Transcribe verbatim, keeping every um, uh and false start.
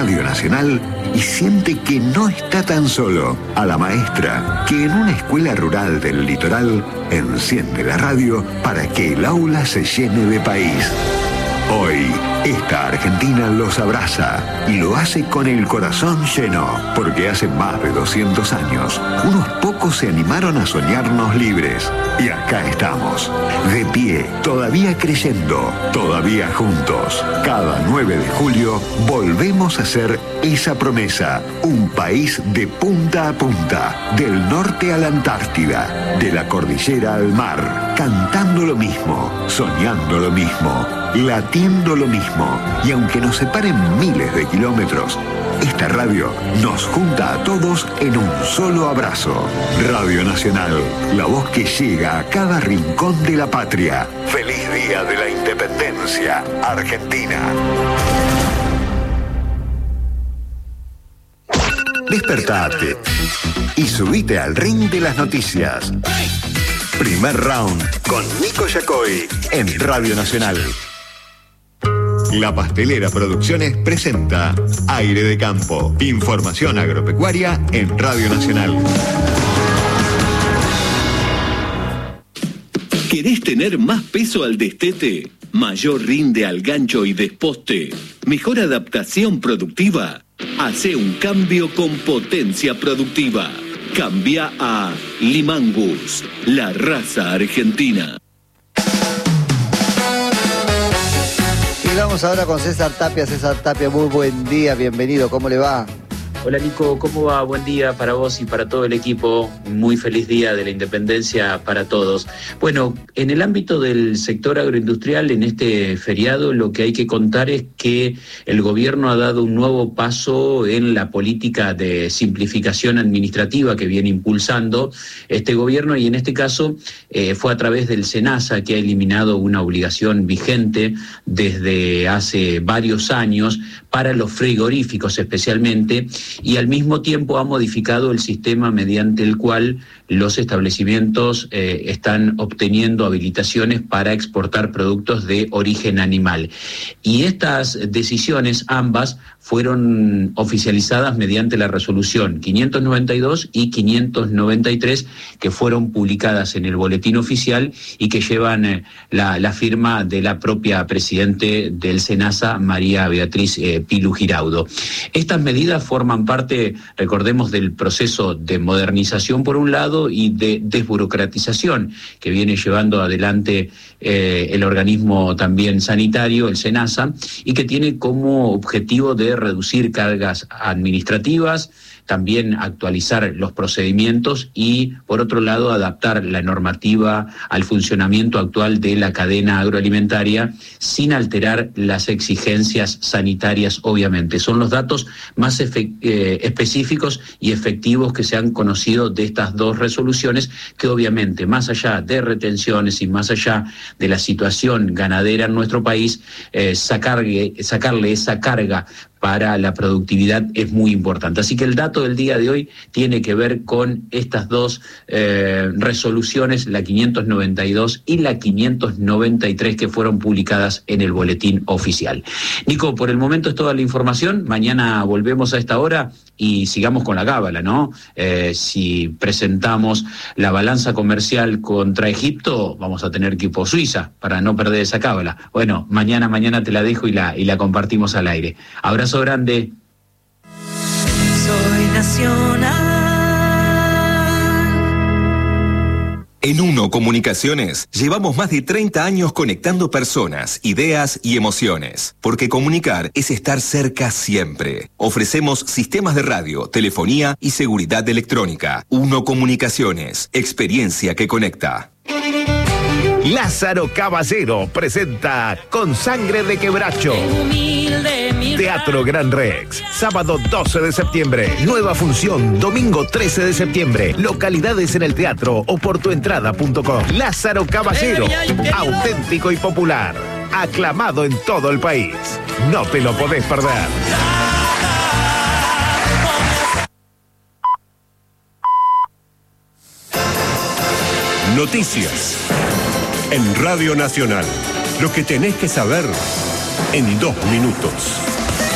Radio Nacional y siente que no está tan solo. A la maestra que en una escuela rural del litoral enciende la radio para que el aula se llene de país. Hoy, esta Argentina los abraza y lo hace con el corazón lleno, porque hace más de doscientos años, unos pocos se animaron a soñarnos libres. Y acá estamos, de pie, todavía creyendo, todavía juntos. Cada nueve de julio volvemos a hacer esa promesa, un país de punta a punta, del norte a la Antártida, de la cordillera al mar, cantando lo mismo, soñando lo mismo, latiendo lo mismo. Y aunque nos separen miles de kilómetros, esta radio nos junta a todos en un solo abrazo. Radio Nacional, la voz que llega a cada rincón de la patria. ¡Feliz Día de la Independencia, Argentina! Despertate y subite al ring de las noticias. Primer round con Nico Yacoy en Radio Nacional. La Pastelera Producciones presenta Aire de Campo. Información agropecuaria en Radio Nacional. ¿Querés tener más peso al destete? ¿Mayor rinde al gancho y desposte? ¿Mejor adaptación productiva? Hacé un cambio con potencia productiva. Cambia a Limangus, la raza argentina. Y vamos ahora con César Tapia. César Tapia, muy buen día, bienvenido, ¿cómo le va? Hola Nico, ¿cómo va? Buen día para vos y para todo el equipo. Muy feliz día de la independencia para todos. Bueno, en el ámbito del sector agroindustrial, en este feriado, lo que hay que contar es que el gobierno ha dado un nuevo paso en la política de simplificación administrativa que viene impulsando este gobierno, y en este caso eh, fue a través del SENASA, que ha eliminado una obligación vigente desde hace varios años para los frigoríficos especialmente, y al mismo tiempo ha modificado el sistema mediante el cual los establecimientos eh, están obteniendo habilitaciones para exportar productos de origen animal. Y estas decisiones, ambas, fueron oficializadas mediante la resolución quinientos noventa y dos y quinientos noventa y tres, que fueron publicadas en el boletín oficial y que llevan eh, la, la firma de la propia presidente del SENASA, María Beatriz eh, Pilu Giraudo. Estas medidas forman parte, recordemos, del proceso de modernización por un lado y de desburocratización que viene llevando adelante eh, el organismo también sanitario, el SENASA, y que tiene como objetivo de reducir cargas administrativas, también actualizar los procedimientos y, por otro lado, adaptar la normativa al funcionamiento actual de la cadena agroalimentaria sin alterar las exigencias sanitarias, obviamente. Son los datos más efe- eh, específicos y efectivos que se han conocido de estas dos resoluciones, que obviamente, más allá de retenciones y más allá de la situación ganadera en nuestro país, eh, sacarle, sacarle esa carga para la productividad es muy importante. Así que el dato del día de hoy tiene que ver con estas dos eh, resoluciones, la quinientos noventa y dos y la quinientos noventa y tres, que fueron publicadas en el boletín oficial. Nico, por el momento es toda la información. Mañana volvemos a esta hora y sigamos con la cábala, ¿no? Eh, si presentamos la balanza comercial contra Egipto, vamos a tener que ir por Suiza para no perder esa cábala. Bueno, mañana, mañana te la dejo y la, y la compartimos al aire. Abrazo grande. Soy nacional. En Uno Comunicaciones llevamos más de treinta años conectando personas, ideas y emociones. Porque comunicar es estar cerca siempre. Ofrecemos sistemas de radio, telefonía y seguridad electrónica. Uno Comunicaciones, experiencia que conecta. Lázaro Caballero presenta Con Sangre de Quebracho. Teatro Gran Rex, sábado doce de septiembre. Nueva función, domingo trece de septiembre. Localidades en el teatro o por tuentrada punto com. Lázaro Caballero, auténtico y popular. Aclamado en todo el país. No te lo podés perder. Noticias en Radio Nacional. Lo que tenés que saber en dos minutos.